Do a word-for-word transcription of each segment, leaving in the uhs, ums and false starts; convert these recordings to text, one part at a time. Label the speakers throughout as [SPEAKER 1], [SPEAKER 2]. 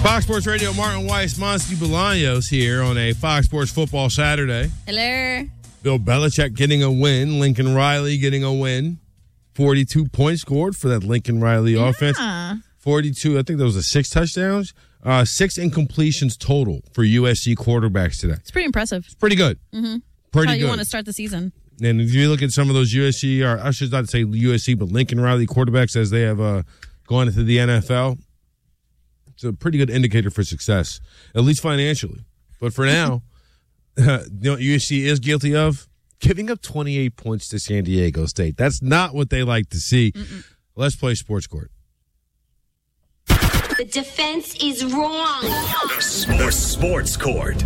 [SPEAKER 1] Fox Sports Radio, Martin Weiss, Monty Bolaños here on a Fox Sports Football Saturday.
[SPEAKER 2] Hello.
[SPEAKER 1] Bill Belichick getting a win. Lincoln Riley getting a win. forty-two points scored for that Lincoln Riley
[SPEAKER 2] yeah.
[SPEAKER 1] offense. forty-two, I think there was a six touchdowns. Uh, six incompletions total for U S C quarterbacks today.
[SPEAKER 2] It's pretty impressive.
[SPEAKER 1] It's pretty good.
[SPEAKER 2] Mm-hmm.
[SPEAKER 1] Pretty
[SPEAKER 2] How
[SPEAKER 1] good.
[SPEAKER 2] you want to start the season.
[SPEAKER 1] And if you look at some of those U S C, or I should not say U S C, but Lincoln Riley quarterbacks as they have uh, gone into the N F L, it's a pretty good indicator for success, at least financially. But for now, uh, you know what U S C is guilty of? Giving up twenty-eight points to San Diego State. That's not what they like to see. Mm-mm. Let's play Sports Court.
[SPEAKER 3] The defense is wrong.
[SPEAKER 4] The, the Sports Court.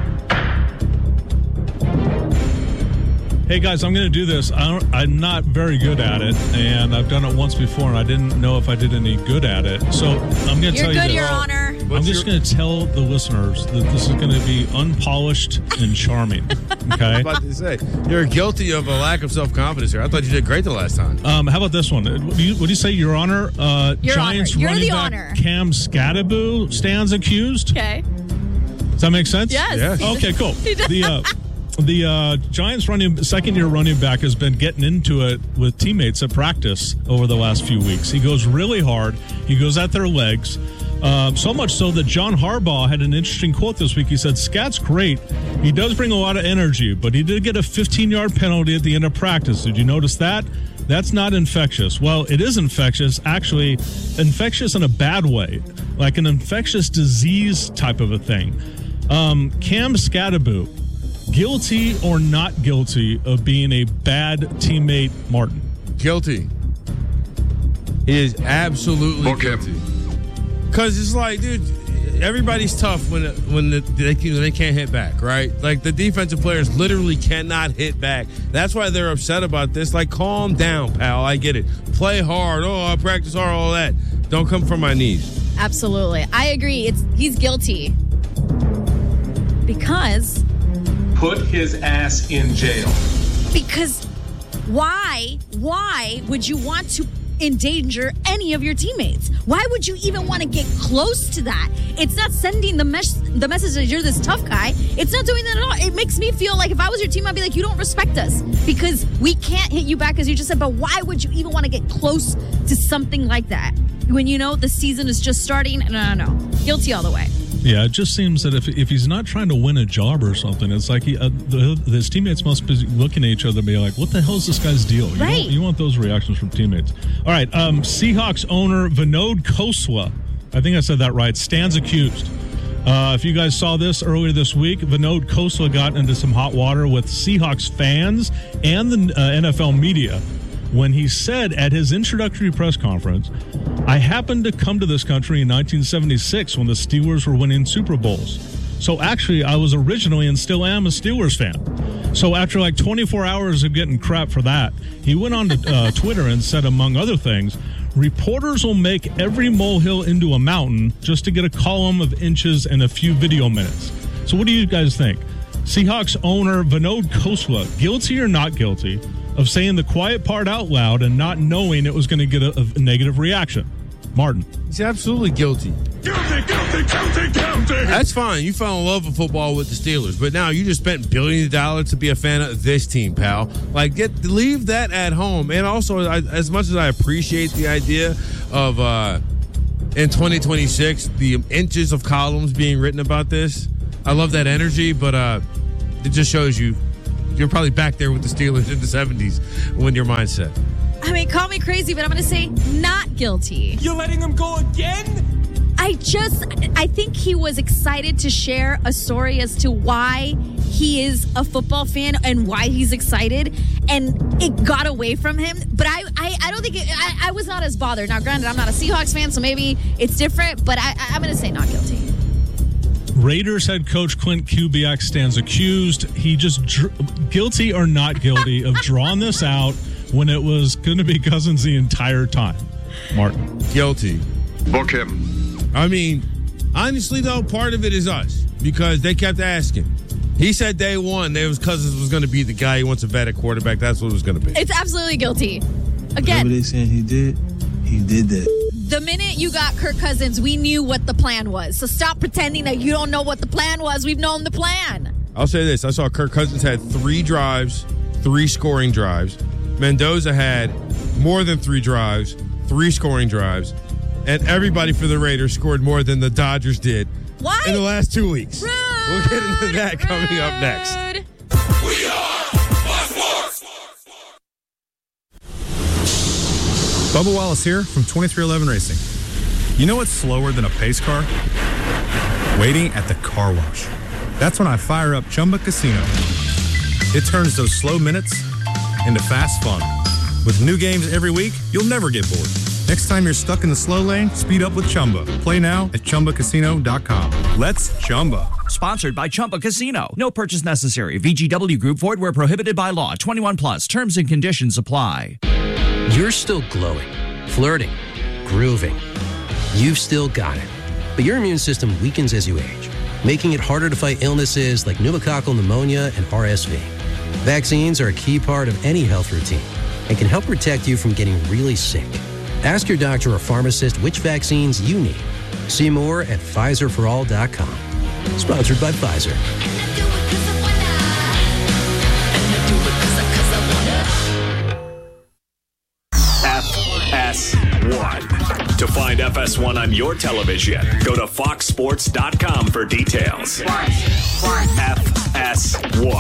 [SPEAKER 5] Hey, guys, I'm going to do this. I don't, I'm not very good at it, and I've done it once before, and I didn't know if I did any good at it. So I'm going to tell
[SPEAKER 2] good,
[SPEAKER 5] you this.
[SPEAKER 2] Your Honor.
[SPEAKER 5] I'm just going to tell the listeners that this is going to be unpolished and charming. Okay?
[SPEAKER 1] I was about to say, you're guilty of a lack of self-confidence here. I thought you did great the last time.
[SPEAKER 5] Um, how about this one? What do you, what do you say, Your Honor? Uh,
[SPEAKER 2] Your
[SPEAKER 5] Giants
[SPEAKER 2] Honor. You're
[SPEAKER 5] running
[SPEAKER 2] the
[SPEAKER 5] back
[SPEAKER 2] honor.
[SPEAKER 5] Cam Scatterbo stands accused.
[SPEAKER 2] Okay.
[SPEAKER 5] Does that make sense?
[SPEAKER 2] Yes.
[SPEAKER 1] Yes.
[SPEAKER 5] Okay, cool. The uh, the uh, Giants running second-year running back has been getting into it with teammates at practice over the last few weeks. He goes really hard. He goes at their legs. Uh, so much so that John Harbaugh had an interesting quote this week. He said, Scat's great. He does bring a lot of energy, but he did get a fifteen-yard penalty at the end of practice. Did you notice that? That's not infectious. Well, it is infectious, actually, infectious in a bad way, like an infectious disease type of a thing. Um, Cam Scatterbo, guilty or not guilty of being a bad teammate, Martin?
[SPEAKER 1] Guilty. He is absolutely
[SPEAKER 4] Okay.
[SPEAKER 1] guilty. Because it's like, dude, everybody's tough when when the, they, when they can't hit back, right? Like, the defensive players literally cannot hit back. That's why they're upset about this. Like, calm down, pal. I get it. Play hard. Oh, I practice hard, all that. Don't come from my knees.
[SPEAKER 2] Absolutely. I agree. It's he's guilty. Because...
[SPEAKER 6] Put his ass in jail.
[SPEAKER 2] Because why, why would you want to endanger any of your teammates? Why would you even want to get close to that? It's not sending the, mes- the message that you're this tough guy. It's not doing that at all. It makes me feel like if I was your team, I'd be like, you don't respect us because we can't hit you back, as you just said. But why would you even want to get close to something like that when you know the season is just starting? No, no, no. Guilty all the way.
[SPEAKER 5] Yeah, it just seems that if if he's not trying to win a job or something, it's like he, uh, the, his teammates must be looking at each other and be like, what the hell is this guy's deal? You,
[SPEAKER 2] right.
[SPEAKER 5] want, you want those reactions from teammates. All right, um, Seahawks owner Vinod Khosla, I think I said that right, stands accused. Uh, if you guys saw this earlier this week, Vinod Khosla got into some hot water with Seahawks fans and the uh, N F L media when he said at his introductory press conference, I happened to come to this country in nineteen seventy-six when the Steelers were winning Super Bowls. So actually, I was originally and still am a Steelers fan. So after like twenty-four hours of getting crap for that, he went on to uh, Twitter and said, among other things, reporters will make every molehill into a mountain just to get a column of inches and a few video minutes. So what do you guys think? Seahawks owner Vinod Khosla, guilty or not guilty of saying the quiet part out loud and not knowing it was going to get a, a negative reaction? Martin.
[SPEAKER 1] He's absolutely guilty.
[SPEAKER 4] Guilty, guilty, guilty, guilty.
[SPEAKER 1] That's fine. You fell in love with football with the Steelers, but now you just spent billions of dollars to be a fan of this team, pal. Like, get leave that at home. And also, I, as much as I appreciate the idea of uh, in twenty twenty-six, the inches of columns being written about this, I love that energy, but uh, it just shows you you're probably back there with the Steelers in the seventies when your mindset.
[SPEAKER 2] I mean, call me crazy, but I'm going to say not guilty.
[SPEAKER 6] You're letting him go again?
[SPEAKER 2] I just, I think he was excited to share a story as to why he is a football fan and why he's excited, and it got away from him. But I, I, I don't think, it, I, I was not as bothered. Now, granted, I'm not a Seahawks fan, so maybe it's different, but I, I'm going to say not guilty.
[SPEAKER 5] Raiders head coach Clint Kubiak stands accused. He just, dr- guilty or not guilty, of drawing this out when it was going to be Cousins the entire time. Martin.
[SPEAKER 1] Guilty.
[SPEAKER 4] Book him.
[SPEAKER 1] I mean, honestly, though, part of it is us because they kept asking. He said day one there was Cousins was going to be the guy. He wants a vet at quarterback. That's what it was going to be.
[SPEAKER 2] It's absolutely guilty. Again.
[SPEAKER 7] Whatever they saying he did, he did that.
[SPEAKER 2] the minute you got Kirk Cousins, we knew what the plan was. So stop pretending that you don't know what the plan was. We've known the plan.
[SPEAKER 1] I'll say this. I saw Kirk Cousins had three drives, three scoring drives. Mendoza had more than three drives, three scoring drives. And everybody for the Raiders scored more than the Dodgers did
[SPEAKER 2] what?
[SPEAKER 1] in the last two weeks.
[SPEAKER 2] Rude,
[SPEAKER 1] we'll get into that coming
[SPEAKER 2] rude.
[SPEAKER 1] up next.
[SPEAKER 4] We are Fox Sports.
[SPEAKER 7] Bubba Wallace here from twenty-three eleven Racing. You know what's slower than a pace car? Waiting at the car wash. That's when I fire up Chumba Casino. It turns those slow minutes into fast fun. With new games every week, you'll never get bored. Next time you're stuck in the slow lane, speed up with Chumba. Play now at Chumba Casino dot com. Let's Chumba.
[SPEAKER 8] Sponsored by Chumba Casino. No purchase necessary. V G W Group. Void where prohibited by law. twenty-one plus. Terms and conditions apply.
[SPEAKER 9] You're still glowing, flirting, grooving. You've still got it. But your immune system weakens as you age, making it harder to fight illnesses like pneumococcal pneumonia and R S V. Vaccines are a key part of any health routine and can help protect you from getting really sick. Ask your doctor or pharmacist which vaccines you need. See more at Pfizer for all dot com. Sponsored by Pfizer.
[SPEAKER 4] F S one. To find F S one on your television, go to fox sports dot com for details. F S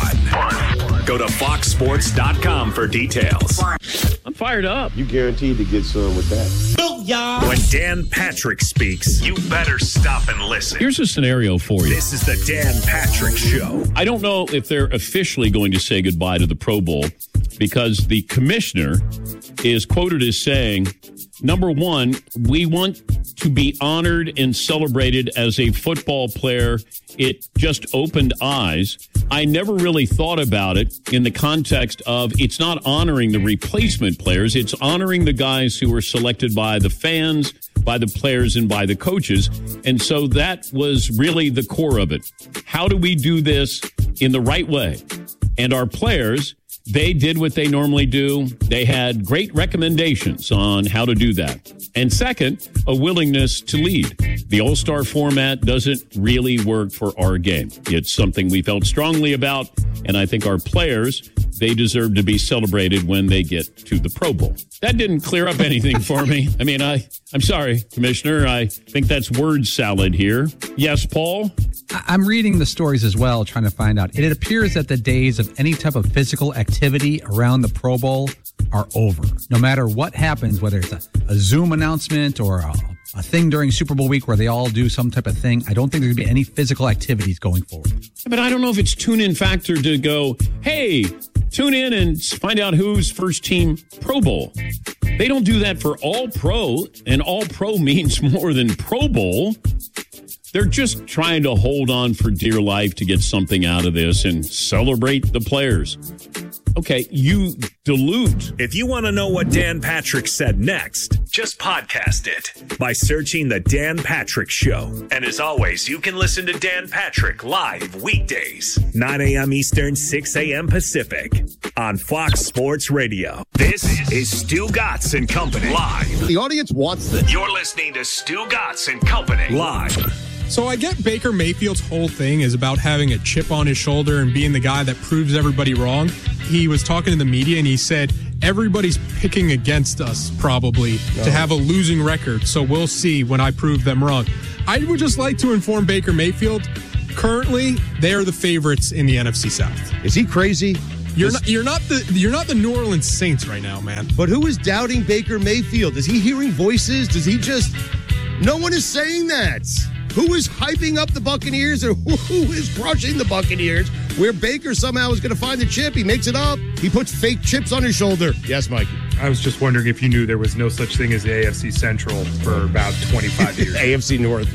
[SPEAKER 4] one. Go to fox sports dot com for details.
[SPEAKER 10] I'm fired up.
[SPEAKER 11] You guaranteed to get some with that.
[SPEAKER 4] Booyah! When Dan Patrick speaks, you better stop and listen.
[SPEAKER 10] Here's a scenario for you.
[SPEAKER 4] This is the Dan Patrick Show.
[SPEAKER 10] I don't know if they're officially going to say goodbye to the Pro Bowl because the commissioner is quoted as saying, number one, we want to be honored and celebrated as a football player. It just opened eyes. I never really thought about it in the context of it's not honoring the replacement players. It's honoring the guys who were selected by the fans, by the players, and by the coaches. And so that was really the core of it. How do we do this in the right way? And our players, they did what they normally do. They had great recommendations on how to do that. And second, a willingness to lead. The All-Star format doesn't really work for our game. It's something we felt strongly about, and I think our players, they deserve to be celebrated when they get to the Pro Bowl. That didn't clear up anything for me. I mean, I, I'm sorry, Commissioner. I think that's word salad here. Yes, Paul?
[SPEAKER 12] I'm reading the stories as well, trying to find out. It appears that the days of any type of physical activity around the Pro Bowl are over. No matter what happens, whether it's a, a Zoom announcement or a, a thing during Super Bowl week where they all do some type of thing, I don't think there's going to be any physical activities going forward.
[SPEAKER 10] But I don't know if it's tune-in factor to go, hey, tune in and find out who's first team Pro Bowl. They don't do that for all pro, and all pro means more than Pro Bowl. They're just trying to hold on for dear life to get something out of this and celebrate the players. Okay, you dilute.
[SPEAKER 4] If you want to know what Dan Patrick said next, just podcast it by searching The Dan Patrick Show. And as always, you can listen to Dan Patrick live weekdays, nine a.m. Eastern, six a.m. Pacific on Fox Sports Radio. This is Stu Gatz and Company live.
[SPEAKER 11] The audience wants this.
[SPEAKER 4] You're listening to Stu Gatz and Company live.
[SPEAKER 13] So I get Baker Mayfield's whole thing is about having a chip on his shoulder and being the guy that proves everybody wrong. He was talking to the media and he said, everybody's picking against us probably no. to have a losing record. So we'll see when I prove them wrong. I would just like to inform Baker Mayfield, currently they are the favorites in the N F C South.
[SPEAKER 11] Is he crazy?
[SPEAKER 13] You're not, you're not the you're not the New Orleans Saints right now, man.
[SPEAKER 11] But who is doubting Baker Mayfield? Is he hearing voices? Does he just... No one is saying that. Who is hyping up the Buccaneers or who is crushing the Buccaneers? Where Baker somehow is going to find the chip. He makes it up. He puts fake chips on his shoulder. Yes, Mikey.
[SPEAKER 14] I was just wondering if you knew there was no such thing as the A F C Central for about twenty-five years.
[SPEAKER 11] A F C North.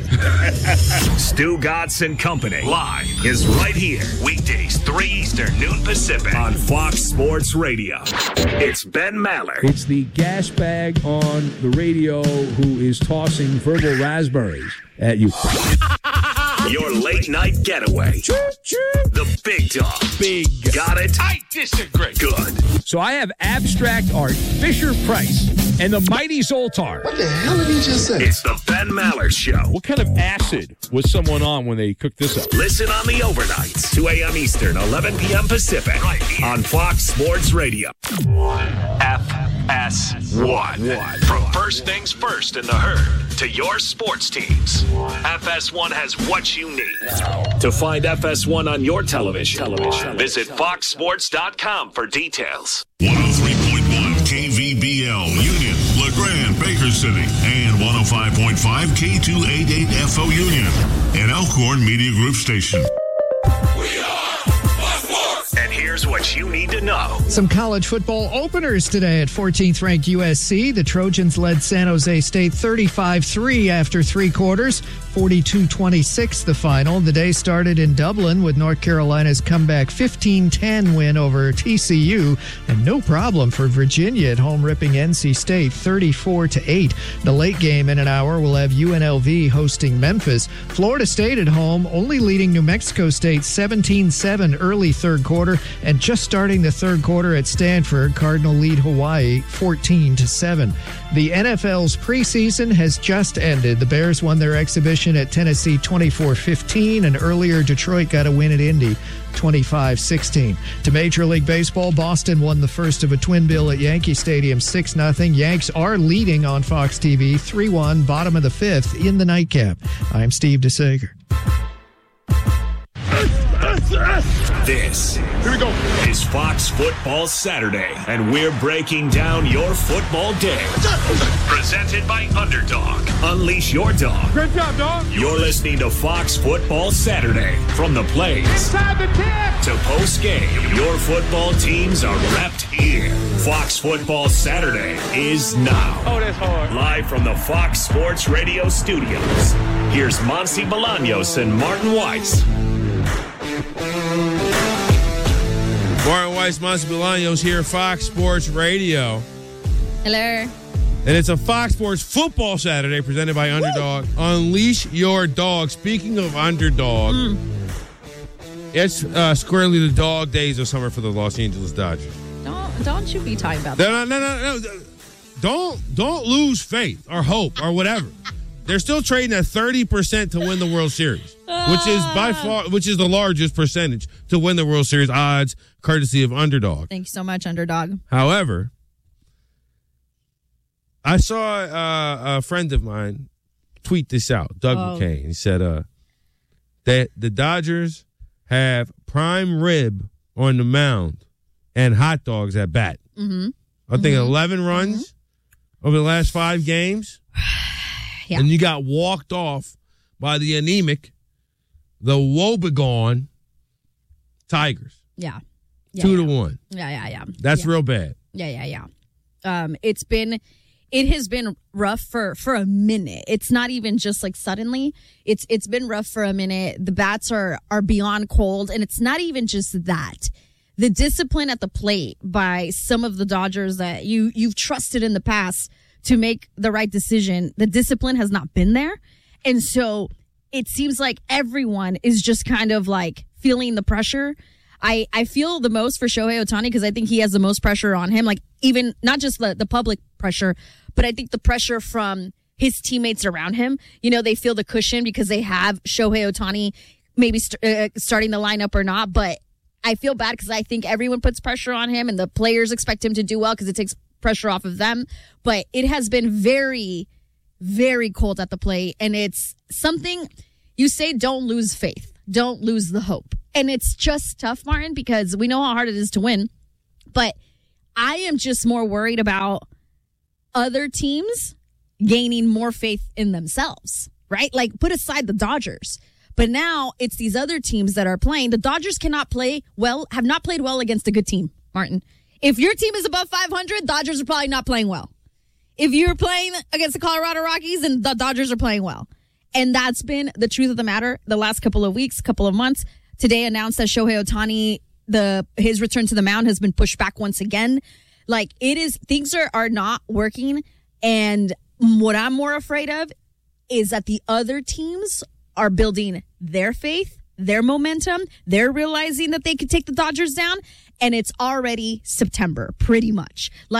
[SPEAKER 4] Stu Gatz and Company live is right here. Weekdays, three Eastern, noon Pacific on Fox Sports Radio. It's Ben Maller.
[SPEAKER 15] It's the gas bag on the radio who is tossing verbal raspberries at you.
[SPEAKER 4] Your late night getaway. The big dog.
[SPEAKER 15] Big.
[SPEAKER 4] Got it?
[SPEAKER 15] I disagree.
[SPEAKER 4] Good.
[SPEAKER 15] So I have abstract art, Fisher Price, and the mighty Zoltar.
[SPEAKER 4] What the hell did he just say? It's the Ben Maller Show.
[SPEAKER 15] What kind of acid was someone on when they cooked this up?
[SPEAKER 4] Listen on the overnights, two a.m. Eastern, eleven p.m. Pacific, right here on Fox Sports Radio. F S one. From first things first in the herd to your sports teams, F S one has what you need. To find F S one on your television, television. visit fox sports dot com for details.
[SPEAKER 16] one oh three point one K V B L, Union, LeGrand, Baker City, and one oh five point five K two eighty-eight F O Union, an Elkhorn Media Group station.
[SPEAKER 4] And here's what you need to know.
[SPEAKER 17] Some college football openers today at fourteenth ranked U S C. The Trojans led San Jose State thirty-five three after three quarters, forty-two twenty-six the final. The day started in Dublin with North Carolina's comeback fifteen ten win over T C U, and no problem for Virginia at home ripping N C State thirty-four to eight. The late game in an hour will have U N L V hosting Memphis. Florida State at home only leading New Mexico State seventeen seven early third quarter, and just starting the third quarter at Stanford, Cardinal lead Hawaii fourteen to seven. The N F L's preseason has just ended. The Bears won their exhibition at Tennessee twenty-four fifteen, and earlier Detroit got a win at Indy twenty-five sixteen. To Major League Baseball, Boston won the first of a twin bill at Yankee Stadium six nothing. Yanks are leading on Fox T V three one, bottom of the fifth in the nightcap. I'm Steve DeSager.
[SPEAKER 4] This Here we go. is Fox Football Saturday, and we're breaking down your football day. Presented by Underdog. Unleash your dog.
[SPEAKER 6] Great job, dog.
[SPEAKER 4] You're listening to Fox Football Saturday. From the plays
[SPEAKER 6] Inside the ten.
[SPEAKER 4] to post-game, your football teams are repped here. Fox Football Saturday is now.
[SPEAKER 6] Oh, that's hard.
[SPEAKER 4] Live from the Fox Sports Radio studios. Here's Monsi Bolaños and Martin Weiss.
[SPEAKER 1] Martin Weiss, Monsi Bolaños here, Fox Sports Radio.
[SPEAKER 2] Hello.
[SPEAKER 1] And it's a Fox Sports Football Saturday presented by Underdog. Woo! Unleash your dog. Speaking of Underdog, mm. it's uh, squarely the dog days of summer for the Los Angeles Dodgers.
[SPEAKER 2] Don't don't you be talking about
[SPEAKER 1] no,
[SPEAKER 2] that.
[SPEAKER 1] No, no, no, no. Don't, don't lose faith or hope or whatever. They're still trading at thirty percent to win the World Series, which is by far, which is the largest percentage to win the World Series odds, courtesy of Underdog.
[SPEAKER 2] Thank you so much, Underdog.
[SPEAKER 1] However, I saw uh, a friend of mine tweet this out, Doug oh. McCain. He said uh, that the Dodgers have prime rib on the mound and hot dogs at bat.
[SPEAKER 2] Mm-hmm.
[SPEAKER 1] I think mm-hmm. eleven runs mm-hmm. over the last five games. Yeah. And you got walked off by the anemic, the woebegone Tigers.
[SPEAKER 2] Yeah. yeah
[SPEAKER 1] Two
[SPEAKER 2] yeah.
[SPEAKER 1] to one.
[SPEAKER 2] Yeah, yeah, yeah.
[SPEAKER 1] That's
[SPEAKER 2] yeah.
[SPEAKER 1] real bad.
[SPEAKER 2] Yeah, yeah, yeah. Um, it's been, it has been rough for, for a minute. It's not even just like suddenly. It's it's been rough for a minute. The bats are are beyond cold, and it's not even just that. The discipline at the plate by some of the Dodgers that you you've trusted in the past to make the right decision, the discipline has not been there. And so it seems like everyone is just kind of like feeling the pressure. I, I feel the most for Shohei Ohtani because I think he has the most pressure on him. Like even not just the, the public pressure, but I think the pressure from his teammates around him. You know, they feel the cushion because they have Shohei Ohtani maybe st- uh, starting the lineup or not. But I feel bad because I think everyone puts pressure on him and the players expect him to do well because it takes pressure off of them. But it has been very, very cold at the plate. And it's something you say, don't lose faith. Don't lose the hope. And it's just tough, Martin, because we know how hard it is to win. But I am just more worried about other teams gaining more faith in themselves, right? Like put aside the Dodgers. But now it's these other teams that are playing. The Dodgers cannot play well, have not played well against a good team, Martin. If your team is above five hundred, Dodgers are probably not playing well. If you're playing against the Colorado Rockies, then the Dodgers are playing well. And that's been the truth of the matter the last couple of weeks, couple of months. Today announced that Shohei Ohtani, the his return to the mound has been pushed back once again. Like it is, things are, are not working. And what I'm more afraid of is that the other teams are building their faith, their momentum. They're realizing that they could take the Dodgers down. And it's already September, pretty much. Like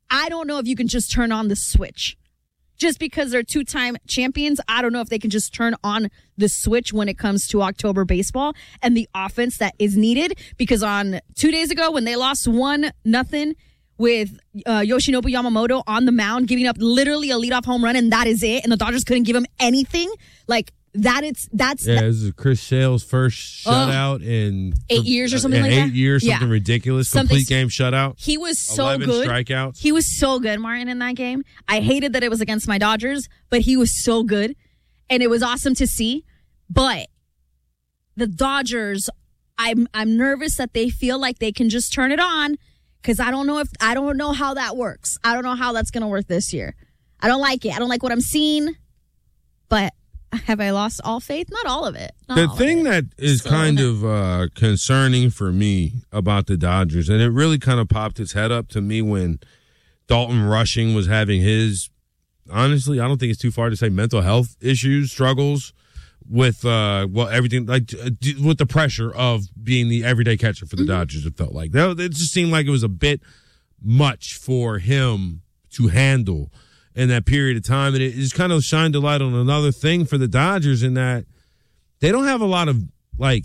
[SPEAKER 2] I don't know if you can just turn on the switch. Just because they're two-time champions, I don't know if they can just turn on the switch when it comes to October baseball and the offense that is needed. Because on two days ago, when they lost one nothing with uh, Yoshinobu Yamamoto on the mound, giving up literally a leadoff home run, and that is it, and the Dodgers couldn't give him anything, like that. It's that's
[SPEAKER 1] yeah.
[SPEAKER 2] that,
[SPEAKER 1] This is Chris Sale's first shutout in
[SPEAKER 2] eight years or something
[SPEAKER 1] in
[SPEAKER 2] like
[SPEAKER 1] eight
[SPEAKER 2] that.
[SPEAKER 1] years, something
[SPEAKER 2] Yeah.
[SPEAKER 1] ridiculous,
[SPEAKER 2] Something-
[SPEAKER 1] complete game shutout.
[SPEAKER 2] He was so
[SPEAKER 1] eleven
[SPEAKER 2] good.
[SPEAKER 1] strikeouts.
[SPEAKER 2] He was so good, Martin, in that game. I hated that it was against my Dodgers, but he was so good, and it was awesome to see. But the Dodgers, I'm I'm nervous that they feel like they can just turn it on, because I don't know if I don't know how that works. I don't know how that's going to work this year. I don't like it. I don't like what I'm seeing. But have I lost all faith? Not all of it. Not
[SPEAKER 1] The
[SPEAKER 2] all
[SPEAKER 1] thing
[SPEAKER 2] of it.
[SPEAKER 1] that is
[SPEAKER 2] So-
[SPEAKER 1] kind of uh, concerning for me about the Dodgers, and it really kind of popped its head up to me when Dalton Rushing was having his, honestly, I don't think it's too far to say mental health issues, struggles with, uh, well, everything, like uh, d- with the pressure of being the everyday catcher for the
[SPEAKER 2] Mm-hmm.
[SPEAKER 1] Dodgers, it felt like. That, it just seemed like it was a bit much for him to handle in that period of time. And it just kind of shined a light on another thing for the Dodgers in that they don't have a lot of, like,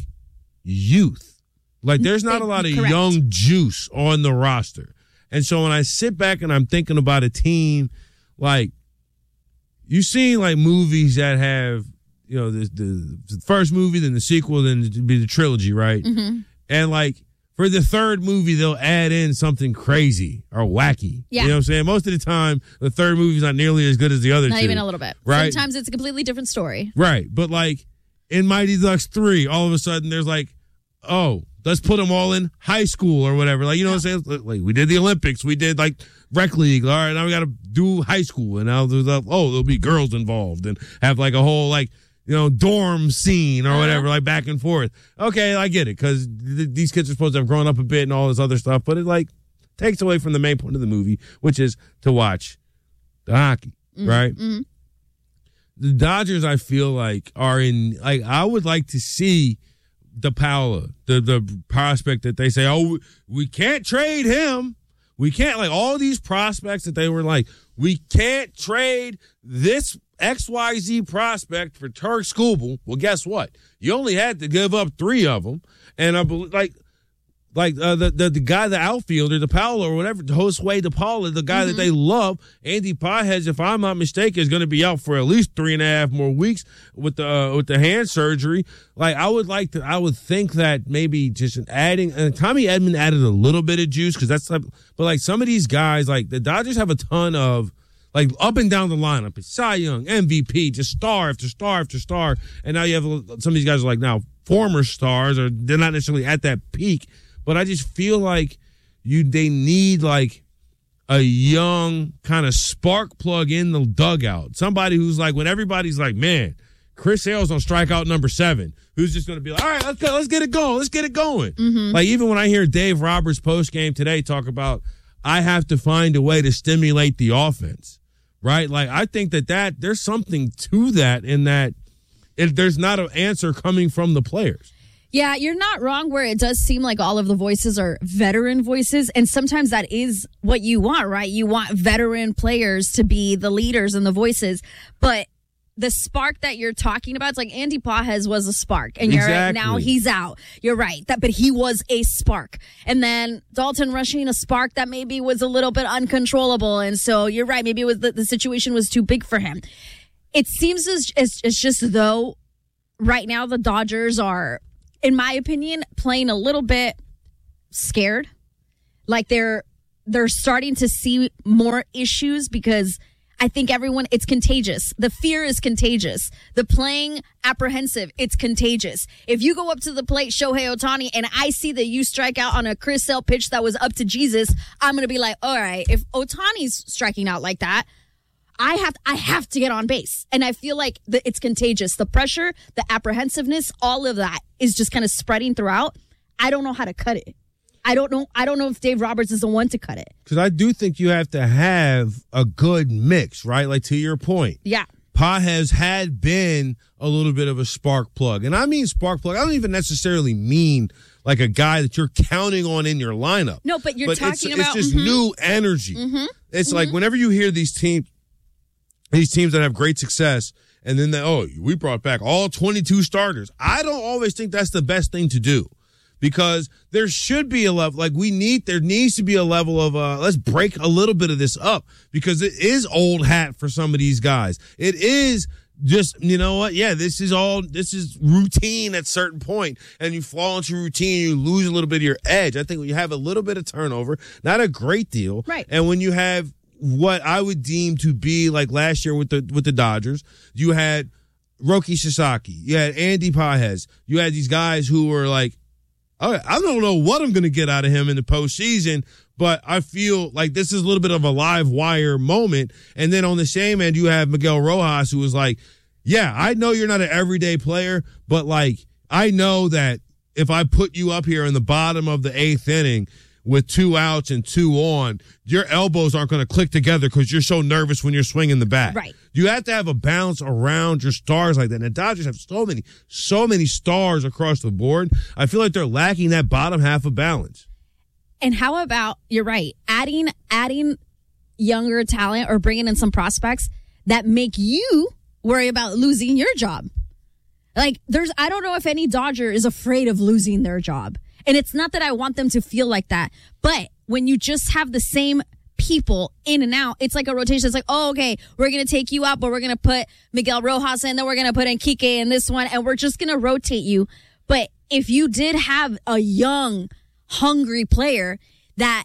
[SPEAKER 1] youth. Like, there's not a lot of
[SPEAKER 2] Correct.
[SPEAKER 1] young juice on the roster. And so when I sit back and I'm thinking about a team, like, you've seen, like, movies that have, you know, the, the, the first movie, then the sequel, then it'd be the trilogy, right?
[SPEAKER 2] Mm-hmm.
[SPEAKER 1] And, like, for the third movie, they'll add in something crazy or wacky.
[SPEAKER 2] Yeah.
[SPEAKER 1] You know what I'm saying? Most of the time, the third movie's not nearly as good as the other
[SPEAKER 2] Not
[SPEAKER 1] two.
[SPEAKER 2] even a little bit.
[SPEAKER 1] Right?
[SPEAKER 2] Sometimes it's a completely different story.
[SPEAKER 1] Right. But, like, in Mighty Ducks three, all of a sudden, there's like, oh, let's put them all in high school or whatever. Like, you know what I'm saying? Like, we did the Olympics. We did, like, rec league. All right, now we got to do high school. And now there's, a, oh, there'll be girls involved and have, like, a whole, like, you know, dorm scene or whatever, like back and forth. Okay, I get it, because th- these kids are supposed to have grown up a bit and all this other stuff, but it, like, takes away from the main point of the movie, which is to watch the hockey,
[SPEAKER 2] Mm-hmm.
[SPEAKER 1] right? The Dodgers, I feel like, are in, like, I would like to see DePaula, the, the prospect that they say, oh, we can't trade him. We can't, like, all these prospects that they were like, we can't trade this X Y Z prospect for Turk Skubal. Well, guess what? You only had to give up three of them. And I believe, like, like uh, the, the the guy, the outfielder, the Paolo or whatever, Josue DePaula, the guy
[SPEAKER 2] Mm-hmm.
[SPEAKER 1] that they love, Andy Pages, if I'm not mistaken, is going to be out for at least three and a half more weeks with the uh, with the hand surgery. Like, I would like to, I would think that maybe just adding, and Tommy Edman added a little bit of juice, because that's like, but like some of these guys, like the Dodgers have a ton of, like, up and down the lineup. It's Cy Young, M V P, just star after star after star. And now you have some of these guys are like now former stars, or they're not necessarily at that peak. But I just feel like you they need, like, a young kind of spark plug in the dugout. Somebody who's like, when everybody's like, man, Chris Sale's on strikeout number seven, who's just going to be like, all right, let's go, let's get it going, let's get it going.
[SPEAKER 2] Mm-hmm.
[SPEAKER 1] Like, even when I hear Dave Roberts post game today talk about, I have to find a way to stimulate the offense, right? Like, I think that, that there's something to that, in that if there's not an answer coming from the players.
[SPEAKER 2] Yeah, you're not wrong, where it does seem like all of the voices are veteran voices. And sometimes that is what you want, right? You want veteran players to be the leaders and the voices. But the spark that you're talking about, it's like Andy Pages was a spark. And you're right, now
[SPEAKER 1] Exactly.
[SPEAKER 2] he's out. You're right. That, but he was a spark. And then Dalton Rushing, a spark that maybe was a little bit uncontrollable. And so you're right. Maybe it was the, the situation was too big for him. It seems as, as it's just though right now the Dodgers are, in my opinion, playing a little bit scared. Like they're they're starting to see more issues, because I think everyone, it's contagious. The fear is contagious. The playing apprehensive, it's contagious. If you go up to the plate, Shohei Ohtani, and I see that you strike out on a Chris Sale pitch that was up to Jesus, I'm going to be like, all right, if Ohtani's striking out like that, I have I have to get on base. And I feel like the, it's contagious. The pressure, the apprehensiveness, all of that is just kind of spreading throughout. I don't know how to cut it. I don't know. I don't know if Dave Roberts is the one to cut it.
[SPEAKER 1] Because I do think you have to have a good mix, right? Like, to your point.
[SPEAKER 2] Yeah.
[SPEAKER 1] Pages had been a little bit of a spark plug. And I mean spark plug. I don't even necessarily mean like a guy that you're counting on in your lineup.
[SPEAKER 2] No, but you're
[SPEAKER 1] but
[SPEAKER 2] talking
[SPEAKER 1] it's,
[SPEAKER 2] about
[SPEAKER 1] it's just
[SPEAKER 2] mm-hmm.
[SPEAKER 1] new energy.
[SPEAKER 2] Mm-hmm.
[SPEAKER 1] It's
[SPEAKER 2] mm-hmm.
[SPEAKER 1] like whenever you hear these teams, these teams that have great success, and then they, oh, we brought back all twenty-two starters. I don't always think that's the best thing to do, because there should be a level, like we need, there needs to be a level of, uh, let's break a little bit of this up, because it is old hat for some of these guys. It is just, you know what? Yeah, this is all, this is routine at a certain point, and you fall into routine, you lose a little bit of your edge. I think when you have a little bit of turnover, not a great deal.
[SPEAKER 2] Right.
[SPEAKER 1] And when you have what I would deem to be like last year with the, with the Dodgers, you had Roki Sasaki, you had Andy Pages, you had these guys who were like, all right, I don't know what I'm going to get out of him in the postseason, but I feel like this is a little bit of a live wire moment. And then on the same end, you have Miguel Rojas, who was like, yeah, I know you're not an everyday player, but like, I know that if I put you up here in the bottom of the eighth inning with two outs and two on, your elbows aren't going to click together because you're so nervous when you're swinging the bat.
[SPEAKER 2] Right.
[SPEAKER 1] You have to have a balance around your stars like that. And the Dodgers have so many, so many stars across the board. I feel like they're lacking that bottom half of balance.
[SPEAKER 2] And how about, you're right, adding adding younger talent or bringing in some prospects that make you worry about losing your job. Like, there's, I don't know if any Dodger is afraid of losing their job. And it's not that I want them to feel like that, but when you just have the same people in and out, it's like a rotation. It's like, oh, okay, we're going to take you out, but we're going to put Miguel Rojas in, then we're going to put in Kike in this one, and we're just going to rotate you. But if you did have a young, hungry player that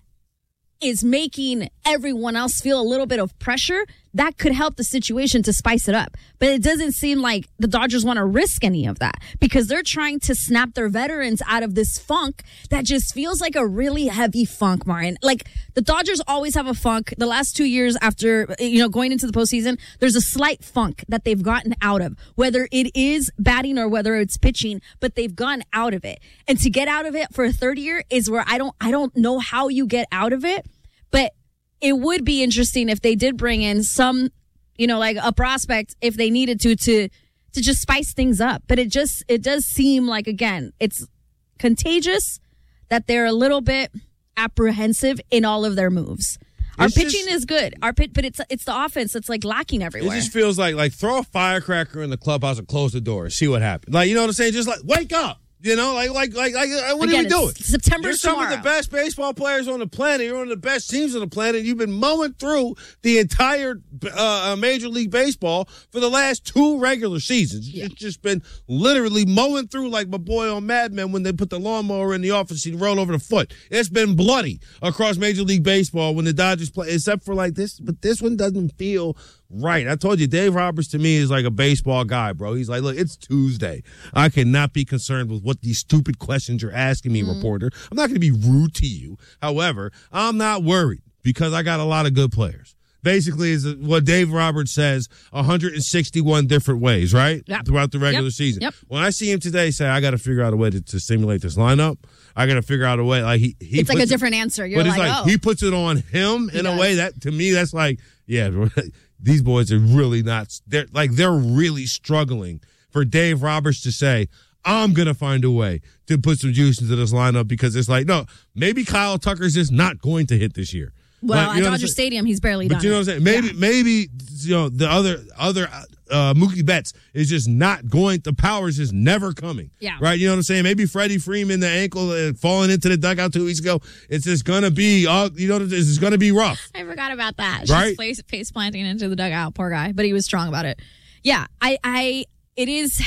[SPEAKER 2] is making everyone else feel a little bit of pressure, that could help the situation to spice it up. But it doesn't seem like the Dodgers want to risk any of that, because they're trying to snap their veterans out of this funk that just feels like a really heavy funk, Martin. Like, the Dodgers always have a funk. The last two years after, you know, going into the postseason, there's a slight funk that they've gotten out of, whether it is batting or whether it's pitching, but they've gone out of it. And to get out of it for a third year is where I don't, I don't know how you get out of it, but it would be interesting if they did bring in some, you know, like a prospect if they needed to, to, to just spice things up. But it just, it does seem like, again, it's contagious that they're a little bit apprehensive in all of their moves. Our
[SPEAKER 1] It's
[SPEAKER 2] pitching
[SPEAKER 1] just-
[SPEAKER 2] is good. Our pit, but it's, it's the offense that's like lacking
[SPEAKER 1] It
[SPEAKER 2] everywhere.
[SPEAKER 1] just feels like, like throw a firecracker in the clubhouse and close the door and see what happens. Like, you know what I'm saying? Just like, wake up. You know, like, like, like, like what
[SPEAKER 2] Again,
[SPEAKER 1] are we doing?
[SPEAKER 2] it's September
[SPEAKER 1] You're some
[SPEAKER 2] tomorrow.
[SPEAKER 1] of the best baseball players on the planet. You're one of the best teams on the planet. You've been mowing through the entire uh, Major League Baseball for the last two regular seasons.
[SPEAKER 2] Yeah.
[SPEAKER 1] It's just been literally mowing through like my boy on Mad Men when they put the lawnmower in the office and roll over the foot. It's been bloody across Major League Baseball when the Dodgers play, except for like this. But this one doesn't feel right. I told you, Dave Roberts to me is like a baseball guy, bro. He's like, look, it's Tuesday. I cannot be concerned with what these stupid questions you're asking me,
[SPEAKER 2] Mm-hmm.
[SPEAKER 1] reporter. I'm not going to be rude to you. However, I'm not worried because I got a lot of good players. Basically, is what Dave Roberts says one hundred sixty-one different ways, right?
[SPEAKER 2] Yep.
[SPEAKER 1] Throughout the regular
[SPEAKER 2] Yep.
[SPEAKER 1] season.
[SPEAKER 2] Yep.
[SPEAKER 1] When I see him today say, I got to figure out a way to, to simulate this lineup, I got to figure out a way. Like he, he
[SPEAKER 2] it's like a
[SPEAKER 1] puts it-
[SPEAKER 2] different answer. You're
[SPEAKER 1] but it's
[SPEAKER 2] like,
[SPEAKER 1] like,
[SPEAKER 2] oh.
[SPEAKER 1] he puts it on him
[SPEAKER 2] He
[SPEAKER 1] in a
[SPEAKER 2] does.
[SPEAKER 1] way that, to me, that's like, yeah, these boys are really not, they're like, they're really struggling for Dave Roberts to say, I'm going to find a way to put some juice into this lineup, because it's like, no, maybe Kyle Tucker's just not going to hit this year.
[SPEAKER 2] Well,
[SPEAKER 1] Like, you know
[SPEAKER 2] at
[SPEAKER 1] what I'm
[SPEAKER 2] Dodger
[SPEAKER 1] saying?
[SPEAKER 2] Stadium, he's barely
[SPEAKER 1] But
[SPEAKER 2] done
[SPEAKER 1] you know
[SPEAKER 2] it.
[SPEAKER 1] what I'm saying? Maybe,
[SPEAKER 2] Yeah.
[SPEAKER 1] maybe, you know, the other, other, uh, Mookie Betts is just not going, the power is just never coming.
[SPEAKER 2] Yeah.
[SPEAKER 1] Right? You know what I'm saying? Maybe Freddie Freeman, the ankle uh, falling into the dugout two weeks ago, it's just going to be, uh, you know, it's just going to be rough.
[SPEAKER 2] I forgot about that.
[SPEAKER 1] Right?
[SPEAKER 2] She's face, face planting into the dugout. Poor guy. But he was strong about it. Yeah. I, I, it is,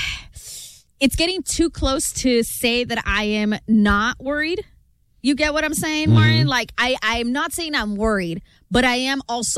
[SPEAKER 2] it's getting too close to say that I am not worried. You get what I'm saying, Martin? Like, I, I'm not saying I'm worried, but I am also